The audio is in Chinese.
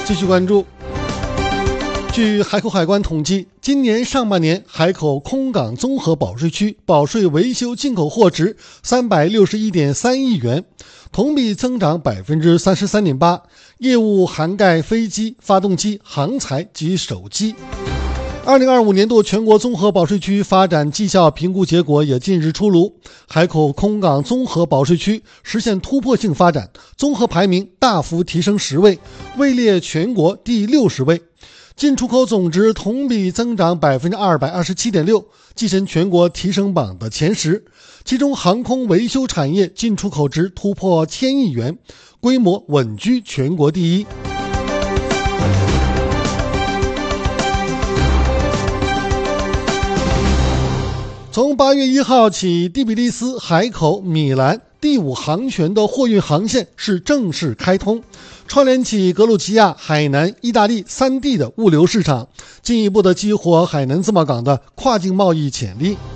继续关注。据海口海关统计，今年上半年海口空港综合保税区保税维修进口货值361.3亿元，同比增长33.8%，业务涵盖飞机、发动机、航材及手机。2025年度全国综合保税区发展绩效评估结果也近日出炉，海口空港综合保税区实现突破性发展，综合排名大幅提升10位，位列全国第60位。进出口总值同比增长227.6%，跻身全国提升榜的前10。其中航空维修产业进出口值突破1000亿元，规模稳居全国第一。从8月1号起，第比利斯、海口、米兰第5航权的货运航线是正式开通，串联起格鲁吉亚、海南、意大利3地的物流市场，进一步的激活海南自贸港的跨境贸易潜力。